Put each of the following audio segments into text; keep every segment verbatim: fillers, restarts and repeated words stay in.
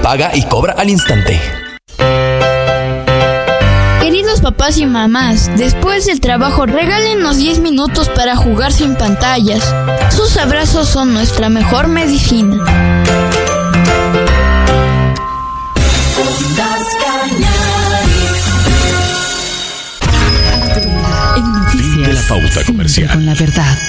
paga y cobra al instante. Queridos papás y mamás, después del trabajo regálenos diez minutos para jugar sin pantallas. Sus abrazos son nuestra mejor medicina. Fin de la pauta comercial. Con la verdad.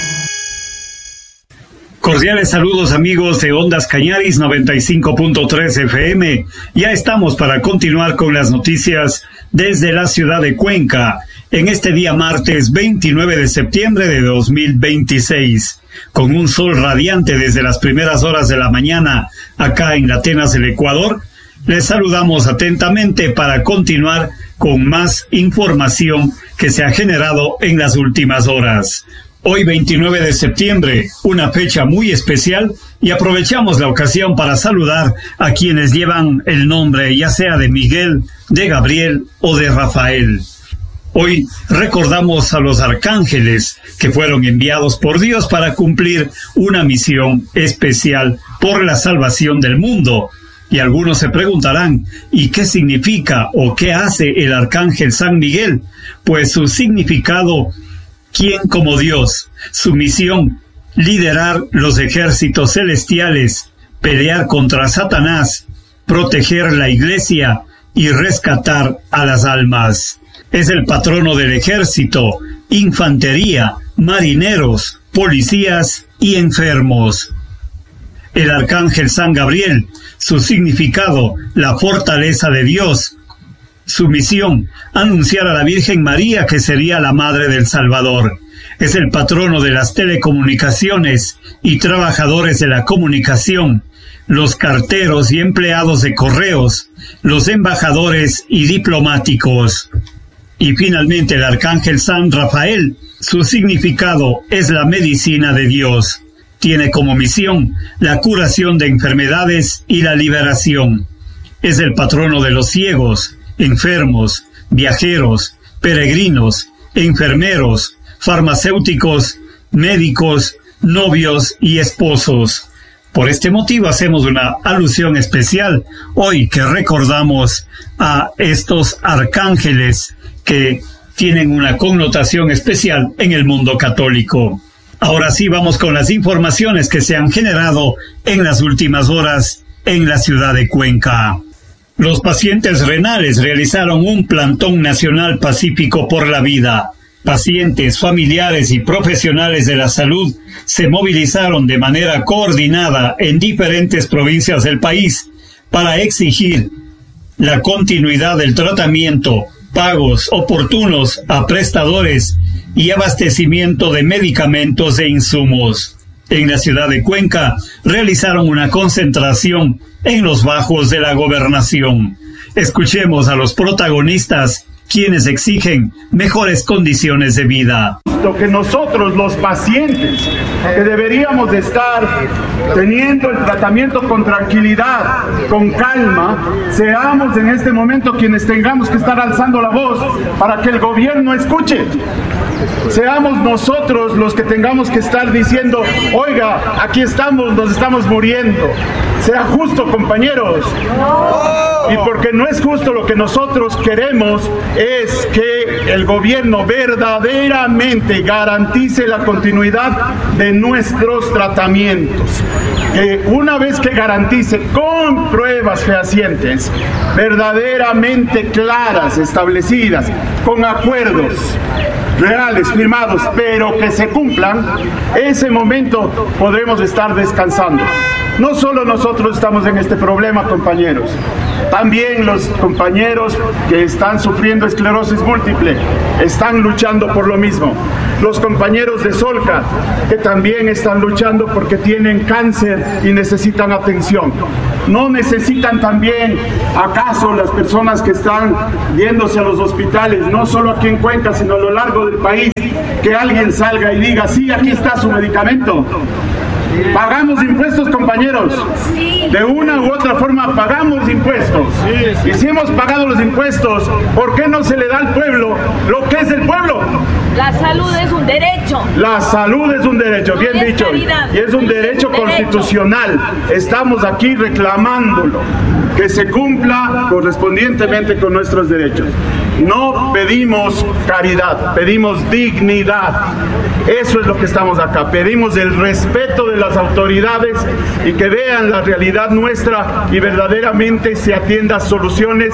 Cordiales saludos amigos de Ondas Cañaris noventa y cinco punto tres F M. Ya estamos para continuar con las noticias desde la ciudad de Cuenca en este día martes veintinueve de septiembre de dos mil veintiséis. Con un sol radiante desde las primeras horas de la mañana acá en Atenas del Ecuador, les saludamos atentamente para continuar con más información que se ha generado en las últimas horas. Hoy veintinueve de septiembre, una fecha muy especial, y aprovechamos la ocasión para saludar a quienes llevan el nombre ya sea de Miguel, de Gabriel o de Rafael. Hoy recordamos a los arcángeles que fueron enviados por Dios para cumplir una misión especial por la salvación del mundo. Y algunos se preguntarán, ¿y qué significa o qué hace el arcángel San Miguel? Pues su significado: ¿quién como Dios? Su misión: liderar los ejércitos celestiales, pelear contra Satanás, proteger la iglesia y rescatar a las almas. Es el patrono del ejército, infantería, marineros, policías y enfermos. El arcángel San Gabriel, su significado: la fortaleza de Dios. Su misión: anunciar a la Virgen María que sería la madre del Salvador. Es el patrono de las telecomunicaciones y trabajadores de la comunicación, los carteros y empleados de correos, los embajadores y diplomáticos. Y finalmente el arcángel San Rafael, su significado es la medicina de Dios. Tiene como misión la curación de enfermedades y la liberación. Es el patrono de los ciegos, enfermos, viajeros, peregrinos, enfermeros, farmacéuticos, médicos, novios y esposos. Por este motivo hacemos una alusión especial hoy que recordamos a estos arcángeles que tienen una connotación especial en el mundo católico. Ahora sí, vamos con las informaciones que se han generado en las últimas horas en la ciudad de Cuenca. Los pacientes renales realizaron un plantón nacional pacífico por la vida. Pacientes, familiares y profesionales de la salud se movilizaron de manera coordinada en diferentes provincias del país para exigir la continuidad del tratamiento, pagos oportunos a prestadores y abastecimiento de medicamentos e insumos. En la ciudad de Cuenca realizaron una concentración en los bajos de la gobernación. Escuchemos a los protagonistas, quienes exigen mejores condiciones de vida. Lo que nosotros, los pacientes, que deberíamos de estar teniendo el tratamiento con tranquilidad, con calma, seamos en este momento quienes tengamos que estar alzando la voz para que el gobierno escuche. Seamos nosotros los que tengamos que estar diciendo, oiga, aquí estamos, nos estamos muriendo. Sea justo, compañeros. Y porque no es justo, lo que nosotros queremos es que el gobierno verdaderamente garantice la continuidad de nuestros tratamientos. Que una vez que garantice con pruebas fehacientes, verdaderamente claras, establecidas, con acuerdos reales, firmados, pero que se cumplan, ese momento podremos estar descansando. No solo nosotros estamos en este problema, compañeros, también los compañeros que están sufriendo esclerosis múltiple están luchando por lo mismo. Los compañeros de Solca, que también están luchando porque tienen cáncer y necesitan atención. ¿No necesitan también, acaso, las personas que están yéndose a los hospitales, no solo aquí en Cuenca, sino a lo largo del país, que alguien salga y diga, sí, aquí está su medicamento? ¿Pagamos impuestos, compañeros? Sí. De una u otra forma pagamos impuestos. Y si hemos pagado los impuestos, ¿por qué no se le da al pueblo lo que es del pueblo? La salud es un derecho. La salud es un derecho, bien no es dicho. caridad, Y es un derecho es un constitucional. derecho. Estamos aquí reclamándolo, que se cumpla correspondientemente con nuestros derechos. No pedimos caridad, pedimos dignidad. Eso es lo que estamos acá. Pedimos el respeto de las autoridades y que vean la realidad nuestra y verdaderamente se atiendan soluciones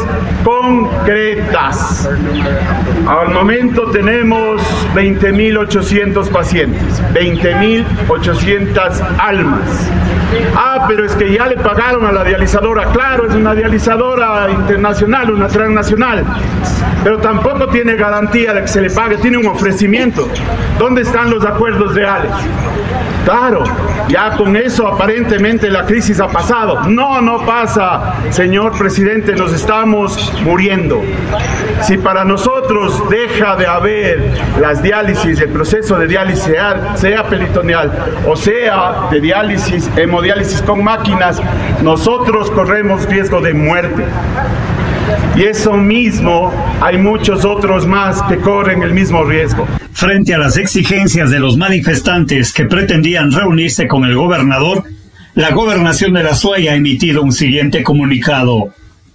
concretas. Al momento tenemos veinte mil ochocientos pacientes, veinte mil ochocientas almas. Ah, pero es que ya le pagaron a la dializadora. Claro, es una dializadora internacional, una transnacional, pero tampoco tiene garantía de que se le pague, tiene un ofrecimiento. ¿Dónde están los acuerdos reales? Claro, ya con eso aparentemente la crisis ha pasado. No, no pasa, señor presidente, nos estamos muriendo. Si para nosotros deja de haber las diálisis, el proceso de diálisis, sea, sea peritoneal o sea de diálisis, hemodiálisis con máquinas, nosotros corremos riesgo de muerte. Y eso mismo, hay muchos otros más que corren el mismo riesgo. Frente a las exigencias de los manifestantes que pretendían reunirse con el gobernador, la Gobernación de la Azuay ha emitido un siguiente comunicado.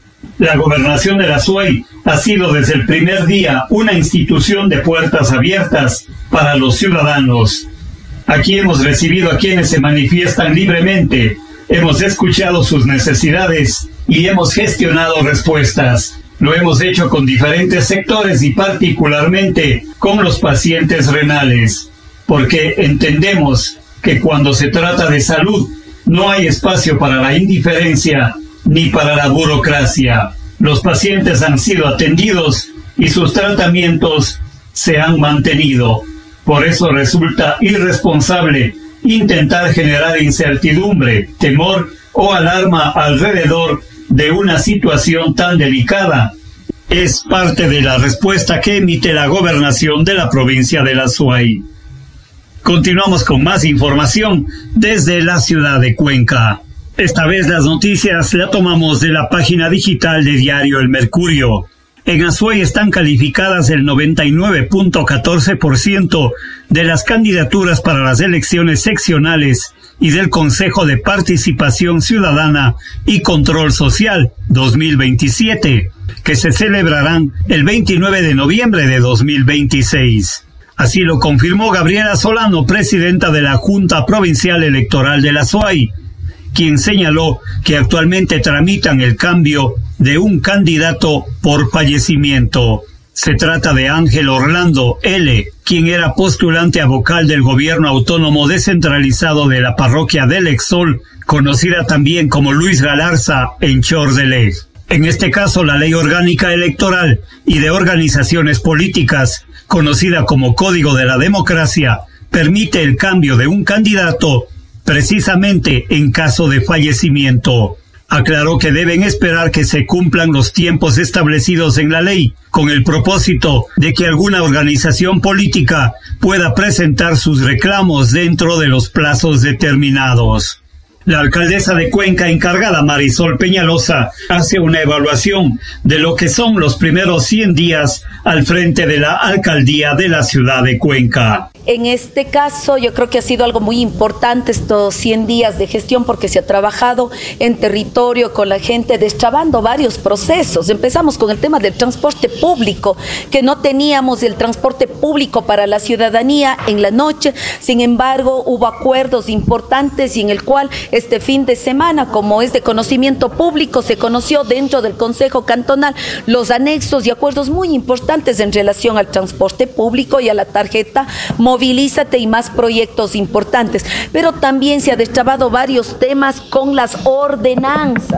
La Gobernación de la Azuay ha sido desde el primer día una institución de puertas abiertas para los ciudadanos. Aquí hemos recibido a quienes se manifiestan libremente, hemos escuchado sus necesidades y hemos gestionado respuestas. Lo hemos hecho con diferentes sectores y particularmente con los pacientes renales, porque entendemos que cuando se trata de salud no hay espacio para la indiferencia ni para la burocracia. Los pacientes han sido atendidos y sus tratamientos se han mantenido. Por eso resulta irresponsable intentar generar incertidumbre, temor o alarma alrededor de una situación tan delicada. Es parte de la respuesta que emite la gobernación de la provincia de la Azuay. Continuamos con más información desde la ciudad de Cuenca. Esta vez las noticias la tomamos de la página digital de Diario El Mercurio. En Azuay están calificadas el noventa y nueve punto catorce por ciento de las candidaturas para las elecciones seccionales y del Consejo de Participación Ciudadana y Control Social dos mil veintisiete, que se celebrarán el veintinueve de noviembre de dos mil veintiséis. Así lo confirmó Gabriela Solano, presidenta de la Junta Provincial Electoral de la Azuay, quien señaló que actualmente tramitan el cambio de un candidato por fallecimiento. Se trata de Ángel Orlando L., quien era postulante a vocal del gobierno autónomo descentralizado de la parroquia del Exol, conocida también como Luis Galarza en Chordelé. En este caso, la Ley Orgánica Electoral y de Organizaciones Políticas, conocida como Código de la Democracia, permite el cambio de un candidato precisamente en caso de fallecimiento. Aclaró que deben esperar que se cumplan los tiempos establecidos en la ley, con el propósito de que alguna organización política pueda presentar sus reclamos dentro de los plazos determinados. La alcaldesa de Cuenca, encargada Marisol Peñalosa, hace una evaluación de lo que son los primeros cien días al frente de la alcaldía de la ciudad de Cuenca. En este caso, yo creo que ha sido algo muy importante estos cien días de gestión porque se ha trabajado en territorio con la gente, destrabando varios procesos. Empezamos con el tema del transporte público, que no teníamos el transporte público para la ciudadanía en la noche. Sin embargo, hubo acuerdos importantes y en el cual este fin de semana, como es de conocimiento público, se conoció dentro del Consejo Cantonal los anexos y acuerdos muy importantes en relación al transporte público y a la tarjeta Movilízate y más proyectos importantes. Pero también se ha destrabado varios temas con las ordenanzas.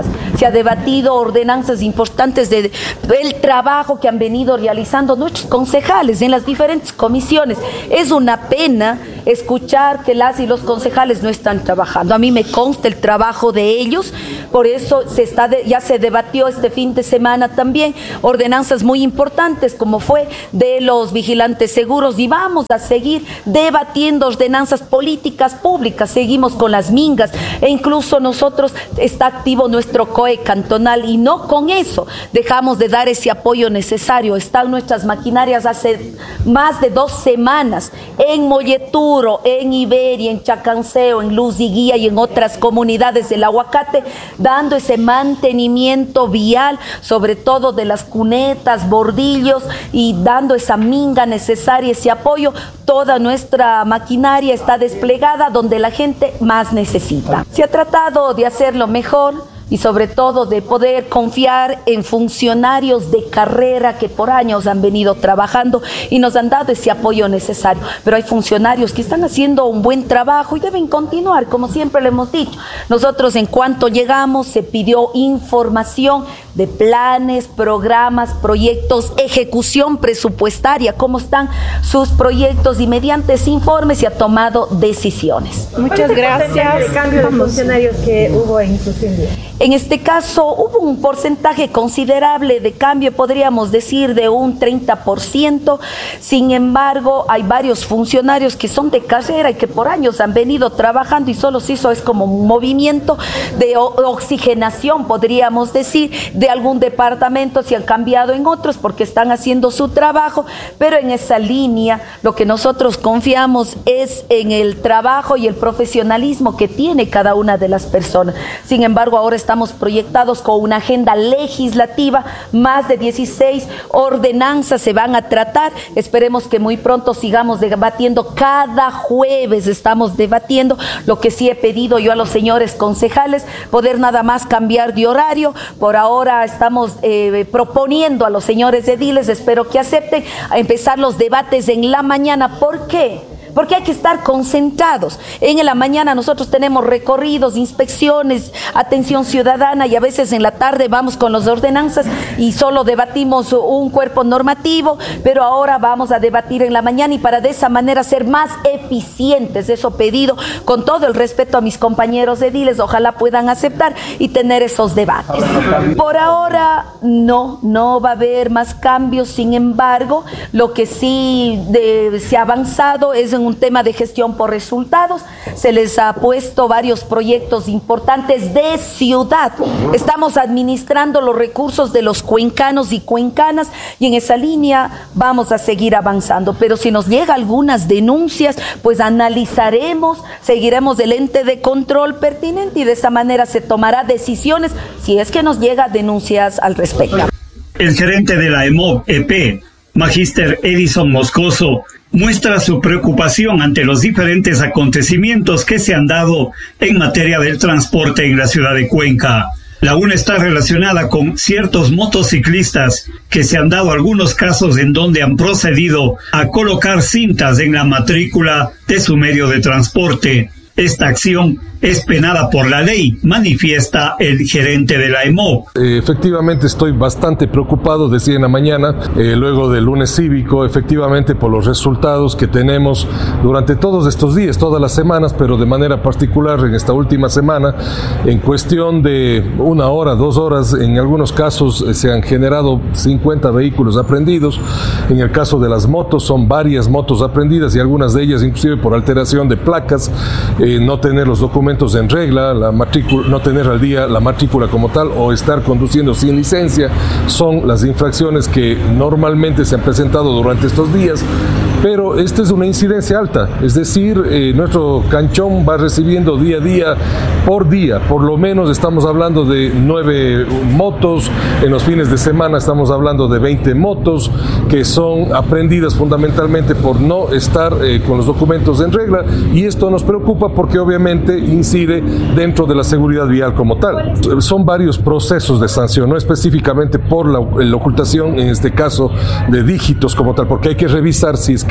se ha debatido ordenanzas importantes de, del trabajo que han venido realizando nuestros concejales en las diferentes comisiones. Es una pena escuchar que las y los concejales no están trabajando. A mí me consta el trabajo de ellos, por eso se está de, ya se debatió este fin de semana también ordenanzas muy importantes como fue de los vigilantes seguros, y vamos a seguir debatiendo ordenanzas políticas públicas. Seguimos con las mingas e incluso nosotros está activo nuestro C O E cantonal, y no con eso dejamos de dar ese apoyo necesario. Están nuestras maquinarias hace más de dos semanas en Molleturo, en Iberia, en Chacanceo, en Luz y Guía y en otras comunidades del Aguacate, dando ese mantenimiento vial, sobre todo de las cunetas, bordillos, y dando esa minga necesaria, ese apoyo. Toda nuestra maquinaria está desplegada donde la gente más necesita. Se ha tratado de hacerlo mejor y sobre todo de poder confiar en funcionarios de carrera que por años han venido trabajando y nos han dado ese apoyo necesario. Pero hay funcionarios que están haciendo un buen trabajo y deben continuar, como siempre le hemos dicho. Nosotros, en cuanto llegamos, se pidió información de planes, programas, proyectos, ejecución presupuestaria, cómo están sus proyectos, y mediante ese informe se ha tomado decisiones. Muchas gracias. ¿El cambio de funcionarios que hubo en Ituzingo? En este caso hubo un porcentaje considerable de cambio, podríamos decir de un treinta por ciento. Sin embargo, hay varios funcionarios que son de carrera y que por años han venido trabajando, y solo se hizo es como un movimiento de oxigenación, podríamos decir, de algún departamento. Se han cambiado en otros porque están haciendo su trabajo, pero en esa línea lo que nosotros confiamos es en el trabajo y el profesionalismo que tiene cada una de las personas. Sin embargo, ahora estamos proyectados con una agenda legislativa, más de dieciséis ordenanzas se van a tratar. Esperemos que muy pronto sigamos debatiendo. Cada jueves estamos debatiendo. Lo que sí he pedido yo a los señores concejales, poder nada más cambiar de horario. Por ahora estamos eh, proponiendo a los señores ediles, espero que acepten, a empezar los debates en la mañana. ¿Por qué? Porque hay que estar concentrados. En la mañana nosotros tenemos recorridos, inspecciones, atención ciudadana, y a veces en la tarde vamos con las ordenanzas y solo debatimos un cuerpo normativo, pero ahora vamos a debatir en la mañana, y para de esa manera ser más eficientes. Eso pedido con todo el respeto a mis compañeros ediles, ojalá puedan aceptar y tener esos debates. Por ahora no, no va a haber más cambios. Sin embargo, lo que sí de, se ha avanzado es en un tema de gestión por resultados. Se les ha puesto varios proyectos importantes de ciudad. Estamos administrando los recursos de los cuencanos y cuencanas, y en esa línea vamos a seguir avanzando. Pero si nos llega algunas denuncias, pues analizaremos, seguiremos el ente de control pertinente, y de esa manera se tomará decisiones si es que nos llega denuncias al respecto. El gerente de la EMOB-E P, Magíster Edison Moscoso, muestra su preocupación ante los diferentes acontecimientos que se han dado en materia del transporte en la ciudad de Cuenca. La una está relacionada con ciertos motociclistas que se han dado algunos casos en donde han procedido a colocar cintas en la matrícula de su medio de transporte. Esta acción es penada por la ley, manifiesta el gerente de la EMOB. Eh, efectivamente estoy bastante preocupado, decía en la mañana, eh, luego del lunes cívico, efectivamente por los resultados que tenemos durante todos estos días, todas las semanas, pero de manera particular en esta última semana, en cuestión de una hora, dos horas, en algunos casos eh, se han generado cincuenta vehículos aprehendidos. En el caso de las motos, son varias motos aprendidas, y algunas de ellas inclusive por alteración de placas, eh, no tener los documentos en regla, la matrícula, no tener al día la matrícula como tal, o estar conduciendo sin licencia, son las infracciones que normalmente se han presentado durante estos días. Pero esta es una incidencia alta, es decir, eh, nuestro canchón va recibiendo día a día, por día, por lo menos estamos hablando de nueve motos, en los fines de semana estamos hablando de veinte motos que son aprehendidas fundamentalmente por no estar eh, con los documentos en regla, y esto nos preocupa porque obviamente incide dentro de la seguridad vial como tal. Son varios procesos de sanción, no específicamente por la, la ocultación, en este caso, de dígitos como tal, porque hay que revisar si es que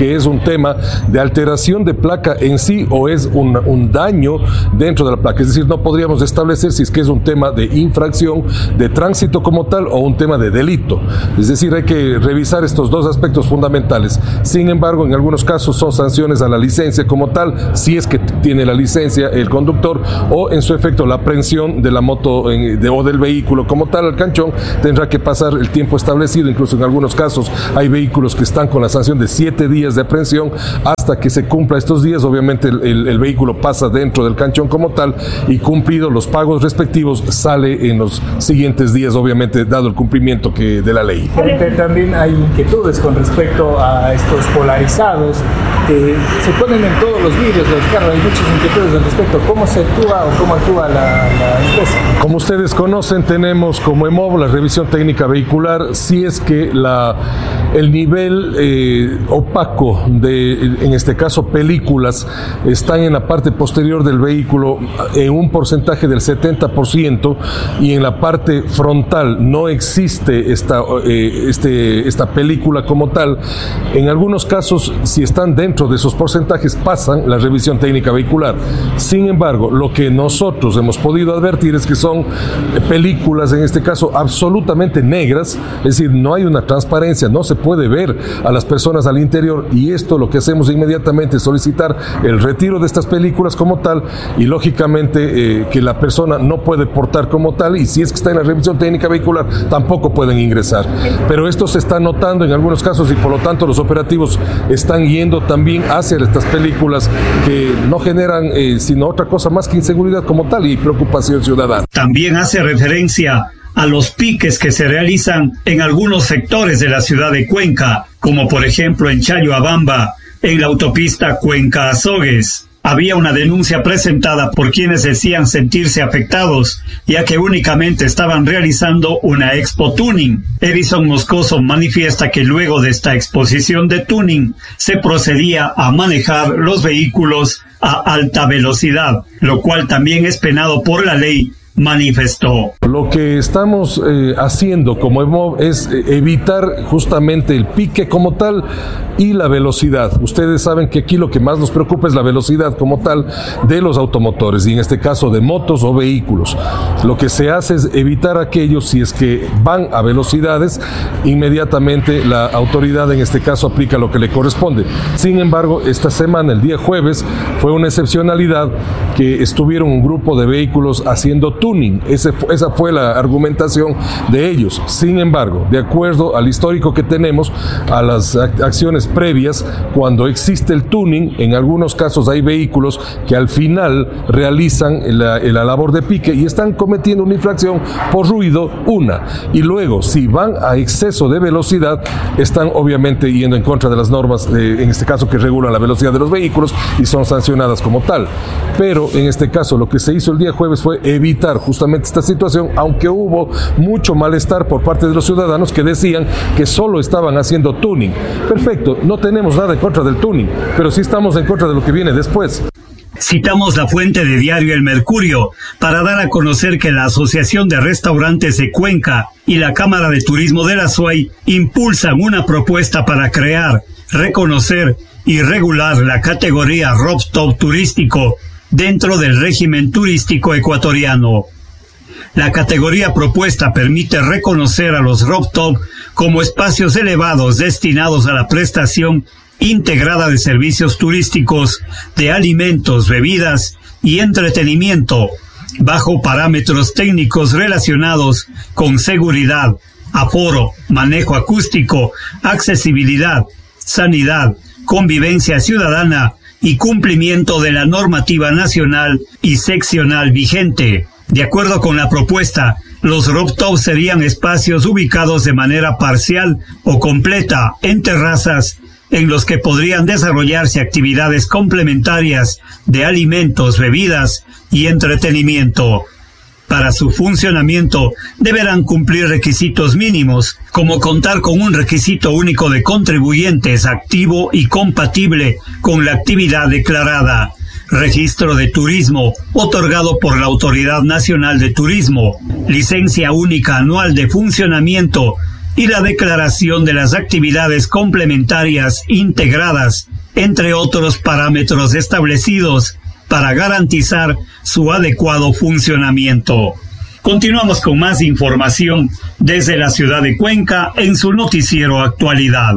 que es un tema de alteración de placa en sí o es un, un daño dentro de la placa. Es decir, no podríamos establecer si es que es un tema de infracción, de tránsito como tal o un tema de delito. Es decir, hay que revisar estos dos aspectos fundamentales. Sin embargo, en algunos casos son sanciones a la licencia como tal, si es que tiene la licencia el conductor, o en su efecto la aprehensión de la moto en, de, o del vehículo como tal al canchón tendrá que pasar el tiempo establecido. Incluso en algunos casos hay vehículos que están con la sanción de siete días de aprehensión. Hasta que se cumpla estos días, obviamente el, el, el vehículo pasa dentro del canchón como tal y cumplido los pagos respectivos sale en los siguientes días, obviamente dado el cumplimiento que de la ley. También hay inquietudes con respecto a estos polarizados que se ponen en todos los vídeos de los carros. Hay muchas inquietudes al respecto. ¿Cómo se actúa o cómo actúa la, la empresa? Como ustedes conocen, tenemos como EMOV la revisión técnica vehicular. Si es que la, el nivel eh, opaco de, en este caso, películas, están en la parte posterior del vehículo en un porcentaje del setenta por ciento y en la parte frontal no existe esta, eh, este, esta película como tal, en algunos casos, si están dentro de esos porcentajes, pasan la revisión técnica vehicular. Sin embargo, lo que nosotros hemos podido advertir es que son películas, en este caso, absolutamente negras, es decir, no hay una transparencia, no se puede ver a las personas al interior, y esto lo que hacemos inmediatamente es solicitar el retiro de estas películas como tal, y lógicamente eh, que la persona no puede portar como tal, y si es que está en la revisión técnica vehicular, tampoco pueden ingresar. Pero esto se está notando en algunos casos y por lo tanto los operativos están yendo también hacia estas películas que no generan eh, sino otra cosa más que inseguridad como tal y preocupación ciudadana. También hace referencia a los piques que se realizan en algunos sectores de la ciudad de Cuenca, como por ejemplo en Chayoabamba, en la autopista Cuenca-Azogues. Había una denuncia presentada por quienes decían sentirse afectados, ya que únicamente estaban realizando una expo tuning. Edison Moscoso manifiesta que luego de esta exposición de tuning se procedía a manejar los vehículos a alta velocidad, lo cual también es penado por la ley, manifestó. Lo que estamos eh, haciendo como EMOV es eh, evitar justamente el pique como tal y la velocidad. Ustedes saben que aquí lo que más nos preocupa es la velocidad como tal de los automotores y en este caso de motos o vehículos. Lo que se hace es evitar aquellos, si es que van a velocidades, inmediatamente la autoridad en este caso aplica lo que le corresponde. Sin embargo, esta semana, el día jueves, fue una excepcionalidad que estuvieron un grupo de vehículos haciendo tuning. Ese, esa fue la argumentación de ellos. Sin embargo, de acuerdo al histórico que tenemos, a las acciones previas, cuando existe el tuning, en algunos casos hay vehículos que al final realizan la, la labor de pique y están cometiendo una infracción por ruido, una. Y luego, si van a exceso de velocidad, están obviamente yendo en contra de las normas, eh, en este caso que regulan la velocidad de los vehículos y son sancionadas como tal. Pero en este caso, lo que se hizo el día jueves fue evitar justamente esta situación, aunque hubo mucho malestar por parte de los ciudadanos que decían que solo estaban haciendo tuning. Perfecto, no tenemos nada en contra del tuning, pero sí estamos en contra de lo que viene después. Citamos la fuente de Diario El Mercurio para dar a conocer que la Asociación de Restaurantes de Cuenca y la Cámara de Turismo de la SUAY impulsan una propuesta para crear, reconocer y regular la categoría rooftop turístico dentro del régimen turístico ecuatoriano. La categoría propuesta permite reconocer a los rooftop como espacios elevados destinados a la prestación integrada de servicios turísticos, de alimentos, bebidas y entretenimiento, bajo parámetros técnicos relacionados con seguridad, aforo, manejo acústico, accesibilidad, sanidad, convivencia ciudadana y cumplimiento de la normativa nacional y seccional vigente. De acuerdo con la propuesta, los rooftops serían espacios ubicados de manera parcial o completa en terrazas en los que podrían desarrollarse actividades complementarias de alimentos, bebidas y entretenimiento. Para su funcionamiento deberán cumplir requisitos mínimos, como contar con un requisito único de contribuyentes activo y compatible con la actividad declarada, registro de turismo otorgado por la Autoridad Nacional de Turismo, licencia única anual de funcionamiento y la declaración de las actividades complementarias integradas, entre otros parámetros establecidos para garantizar su adecuado funcionamiento. Continuamos con más información desde la ciudad de Cuenca en su noticiero Actualidad.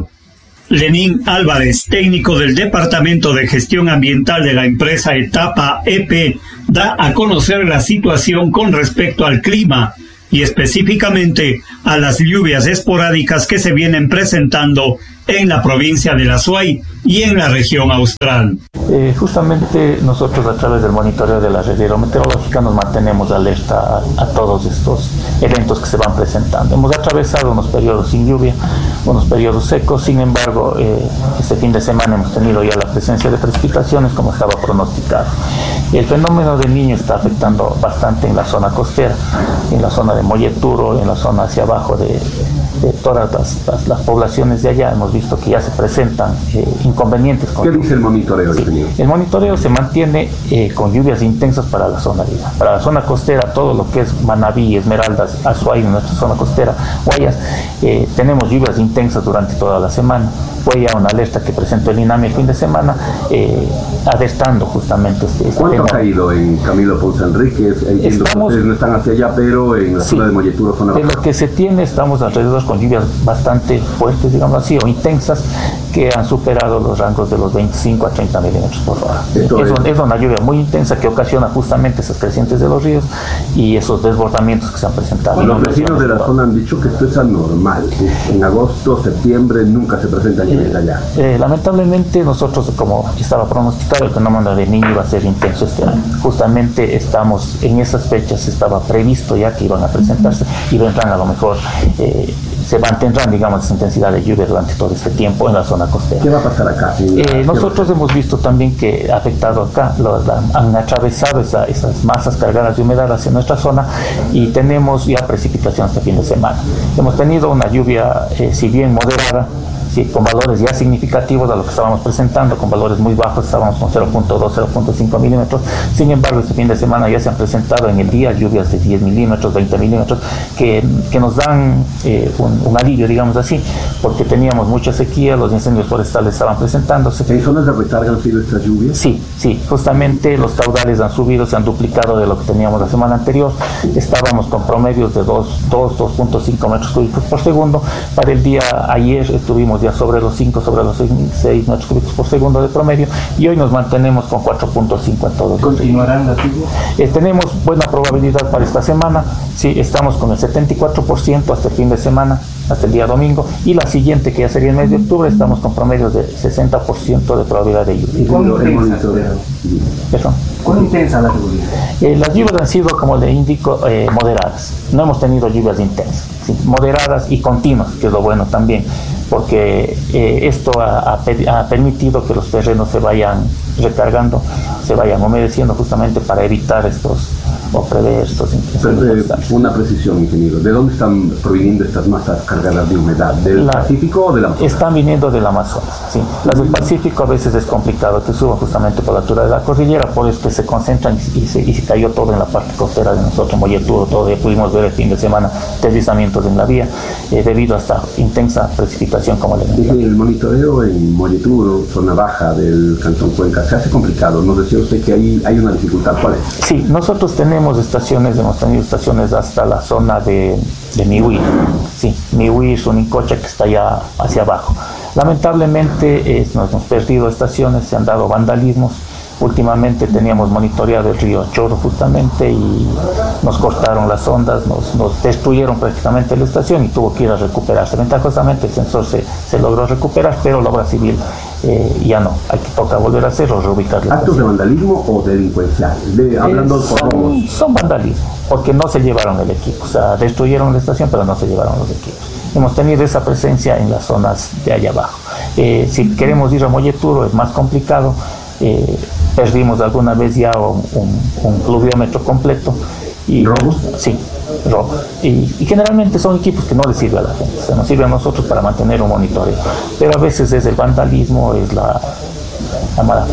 Lenín Álvarez, técnico del Departamento de Gestión Ambiental de la empresa Etapa E P, da a conocer la situación con respecto al clima y específicamente a las lluvias esporádicas que se vienen presentando en la provincia de La Suay y en la región austral. Eh, justamente nosotros a través del monitoreo de la red hidrometeorológica nos mantenemos alerta a, a todos estos eventos que se van presentando. Hemos atravesado unos periodos sin lluvia, unos periodos secos, sin embargo eh, este fin de semana hemos tenido ya la presencia de precipitaciones como estaba pronosticado. El fenómeno del Niño está afectando bastante en la zona costera, en la zona de Molleturo, en la zona hacia abajo de, de todas las, las, las poblaciones de allá. Hemos visto que ya se presentan eh, inconvenientes. Con ¿Qué dice el monitoreo? Sí. El monitoreo se mantiene eh, con lluvias intensas para la zona de, para la zona costera, todo lo que es Manabí, Esmeraldas, Azuay, nuestra zona costera, Guayas, eh, tenemos lluvias intensas durante toda la semana. Fue ya una alerta que presentó el INAMI el fin de semana, eh, alertando justamente este, este ¿Cuánto ha caído en Camilo Ponce Enríquez? Entiendo que ustedes no están hacia allá, pero en la sí, zona de Molleturo, zona baja. De lo que se tiene, estamos alrededor con lluvias bastante fuertes, digamos así, o intensas, que han superado los rangos de los veinticinco a treinta milímetros por hora. Es, es. es una lluvia muy intensa que ocasiona justamente esas crecientes de los ríos y esos desbordamientos que se han presentado. Los vecinos de la zona han dicho que esto es anormal. En agosto, septiembre nunca se presenta lluvia eh, allá. Eh, lamentablemente nosotros, como estaba pronosticado, el fenómeno del Niño iba a ser intenso este año. Justamente estamos en esas fechas, estaba previsto ya que iban a presentarse y vendrán a lo mejor eh, se mantendrán, digamos, esa intensidad de lluvia durante todo este tiempo en la zona costera. ¿Qué va a pasar acá? Eh, nosotros hemos visto también que ha afectado acá, los, la, han atravesado esa, esas masas cargadas de humedad hacia nuestra zona y tenemos ya precipitación este fin de semana. Hemos tenido una lluvia, eh, si bien moderada, sí, con valores ya significativos a lo que estábamos presentando, con valores muy bajos, estábamos con cero punto dos, cero punto cinco milímetros. Sin embargo, este fin de semana ya se han presentado en el día lluvias de diez milímetros, veinte milímetros, que, que nos dan eh, un, un alivio, digamos así, porque teníamos mucha sequía, los incendios forestales estaban presentándose. ¿En zonas de recarga han sido estas lluvias? Sí, sí, justamente los caudales han subido, se han duplicado de lo que teníamos la semana anterior. Estábamos con promedios de dos, dos punto cinco metros cúbicos por segundo. Para el día ayer estuvimos ya sobre los cinco, sobre los seis metros cúbicos por segundo de promedio y hoy nos mantenemos con cuatro punto cinco en todo. ¿Continuarán las lluvias? Eh, tenemos buena probabilidad para esta semana, sí, estamos con el setenta y cuatro por ciento hasta el fin de semana, hasta el día domingo, y la siguiente, que ya sería el mes de octubre, estamos con promedios de sesenta por ciento de probabilidad de lluvia. ¿Y cuándo intensa? Perdón. ¿Cuán intensa la lluvia? Eh, las lluvias han sido, como le indico, eh, moderadas. No hemos tenido lluvias intensas, ¿sí? Moderadas y continuas, que es lo bueno también, porque eh, esto ha, ha, ha permitido que los terrenos se vayan recargando, se vayan humedeciendo justamente para evitar estos o prever estos incendios. Una precisión, ingeniero, ¿de dónde están proviniendo estas masas cargadas de humedad? ¿Del la, Pacífico o del Amazonas? Están viniendo del Amazonas, sí. Las del Pacífico a veces es complicado que suban justamente por la altura de la cordillera, por eso que se concentran y se, y se cayó todo en la parte costera de nosotros, Molleturo, todo, ya pudimos ver el fin de semana deslizamientos en la vía, eh, debido a esta intensa precipitación, como le decía. El monitoreo en Molleturo, zona baja del Cantón Cuenca, se hace complicado. Nos decía usted que ahí hay una dificultad. ¿Cuál es? Sí, nosotros tenemos estaciones, hemos tenido estaciones hasta la zona de, de Mihuí, sí, Mihuí, Sunicocha, que está allá hacia abajo. Lamentablemente eh, nos hemos perdido estaciones, se han dado vandalismos. Últimamente teníamos monitoreado el río Chorro justamente y nos cortaron las ondas, nos, nos destruyeron prácticamente la estación y tuvo que ir a recuperarse. Ventajosamente el sensor se, se logró recuperar, pero la obra civil eh, ya no, hay que toca volver a hacerlo, reubicar la ¿Actos de vandalismo o delincuencial? De, hablando eh, son, por son vandalismo, porque no se llevaron el equipo, o sea, destruyeron la estación pero no se llevaron los equipos. Hemos tenido esa presencia en las zonas de allá abajo. Eh, si queremos ir a Molleturo es más complicado. Eh, perdimos alguna vez ya un, un, un pluviómetro completo y ¿robos? Sí, robos y, y generalmente son equipos que no les sirve a la gente, o sea, nos sirve a nosotros para mantener un monitoreo, pero a veces es el vandalismo, es la, la mala fe.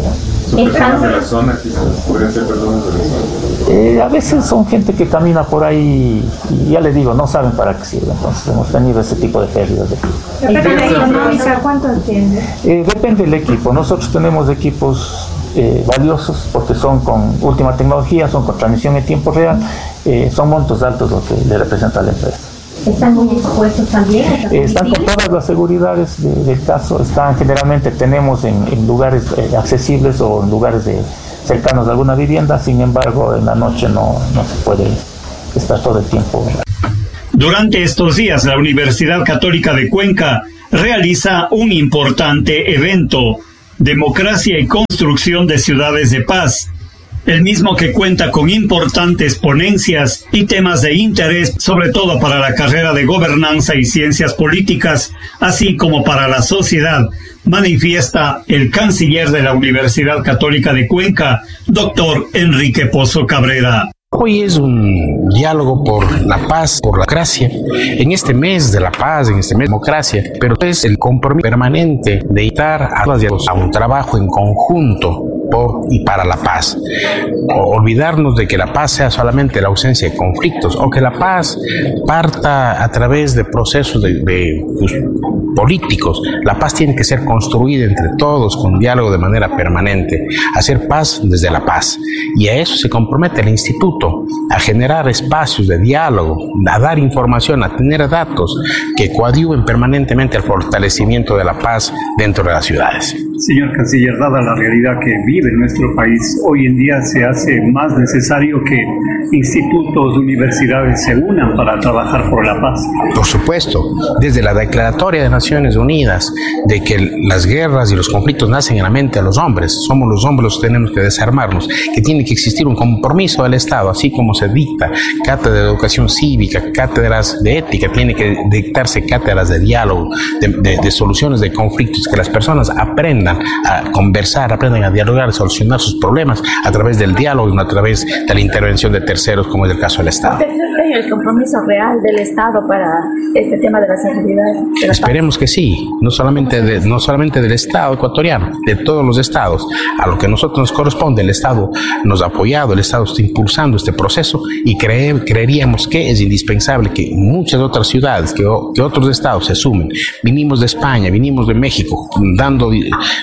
¿Personas de la zona quizás podrían ser personas de la zona? Eh, a veces son gente que camina por ahí y ya les digo, no saben para qué sirve. Entonces hemos tenido ese tipo de pérdidas de equipo. ¿La económica cuánto entiende? Eh, depende del equipo. Nosotros tenemos equipos eh, valiosos porque son con última tecnología, son con transmisión en tiempo real, eh, son montos altos lo que le representa a la empresa. ¿Están muy expuestos también? Eh, están con todas las seguridades de, del caso, están generalmente tenemos en, en lugares eh, accesibles o en lugares de, cercanos a alguna vivienda, sin embargo en la noche no, no se puede estar todo el tiempo. Durante estos días la Universidad Católica de Cuenca realiza un importante evento, Democracia y Construcción de Ciudades de Paz, el mismo que cuenta con importantes ponencias y temas de interés, sobre todo para la carrera de Gobernanza y Ciencias Políticas, así como para la sociedad, manifiesta el canciller de la Universidad Católica de Cuenca, doctor Enrique Pozo Cabrera. Hoy es un diálogo por la paz, por la democracia, en este mes de la paz, en este mes de democracia, pero es el compromiso permanente de invitar a todas y a todos a un trabajo en conjunto por y para la paz. O olvidarnos de que la paz sea solamente la ausencia de conflictos, o que la paz parta a través de procesos de, de pues, políticos. La paz tiene que ser construida entre todos, con diálogo de manera permanente, hacer paz desde la paz. Y a eso se compromete el instituto, a generar espacios de diálogo, a dar información, a tener datos que coadyuven permanentemente al fortalecimiento de la paz dentro de las ciudades. Señor canciller, dada la realidad que vive nuestro país, hoy en día se hace más necesario que institutos, universidades se unan para trabajar por la paz. Por supuesto, desde la Declaratoria de Naciones Unidas, de que las guerras y los conflictos nacen en la mente de los hombres, somos los hombres los que tenemos que desarmarnos, que tiene que existir un compromiso del Estado, así como se dicta cátedra de educación cívica, cátedras de ética, tiene que dictarse cátedras de diálogo, de, de, de soluciones de conflictos, que las personas aprendan a conversar, aprendan a dialogar, a solucionar sus problemas a través del diálogo y no a través de la intervención de terceros, como es el caso del Estado. ¿Usted cree que hay el compromiso real del Estado para este tema de la seguridad? De la Esperemos paz? Que sí, no solamente, de, no solamente del Estado ecuatoriano, de todos los estados. A lo que a nosotros nos corresponde, el Estado nos ha apoyado, el Estado está impulsando este proceso y cree, creeríamos que es indispensable que muchas otras ciudades, que, que otros estados se sumen. Vinimos de España, vinimos de México, dando...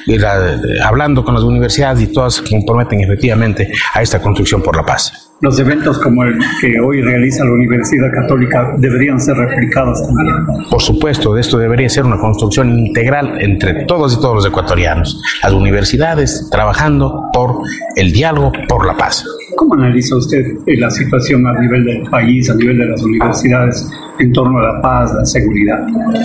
La, hablando con las universidades y todas se comprometen efectivamente a esta construcción por la paz. Los eventos como el que hoy realiza la Universidad Católica deberían ser replicados también. Por supuesto, esto debería ser una construcción integral entre todos y todos los ecuatorianos. Las universidades trabajando por el diálogo por la paz. ¿Cómo analiza usted la situación a nivel del país, a nivel de las universidades, en torno a la paz, la seguridad?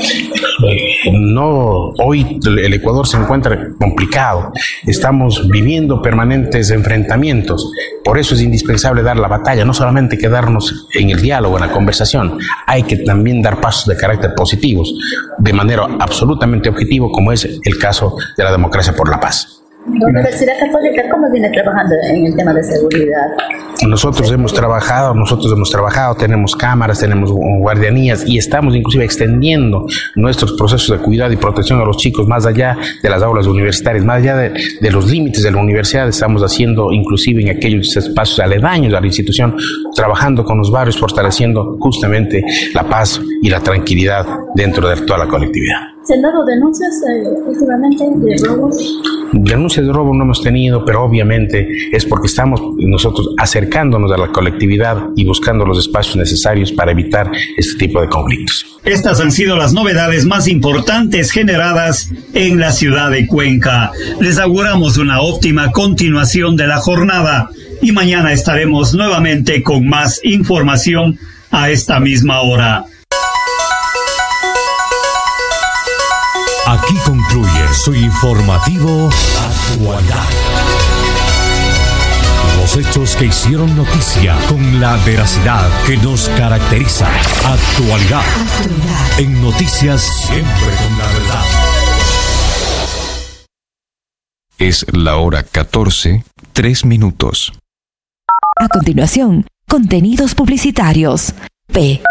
No, hoy el Ecuador se encuentra complicado. Estamos viviendo permanentes enfrentamientos. Por eso es indispensable dar la batalla, no solamente quedarnos en el diálogo, en la conversación. Hay que también dar pasos de carácter positivos, de manera absolutamente objetiva, como es el caso de la democracia por la paz. La Universidad Católica, ¿cómo viene trabajando en el tema de seguridad? Nosotros hemos trabajado, nosotros hemos trabajado, tenemos cámaras, tenemos guardianías y estamos inclusive extendiendo nuestros procesos de cuidado y protección a los chicos más allá de las aulas universitarias, más allá de, de los límites de la universidad. Estamos haciendo inclusive en aquellos espacios aledaños a la institución, trabajando con los barrios, fortaleciendo justamente la paz y la tranquilidad dentro de toda la colectividad. ¿Se han dado denuncias eh, últimamente de robos? Denuncias de robo no hemos tenido, pero obviamente es porque estamos nosotros acercándonos a la colectividad y buscando los espacios necesarios para evitar este tipo de conflictos. Estas han sido las novedades más importantes generadas en la ciudad de Cuenca. Les auguramos una óptima continuación de la jornada y mañana estaremos nuevamente con más información a esta misma hora. Aquí concluye su informativo Actualidad. Los hechos que hicieron noticia con la veracidad que nos caracteriza. Actualidad. Actualidad. En noticias siempre con la verdad. Es la hora catorce, tres minutos. A continuación, contenidos publicitarios. P.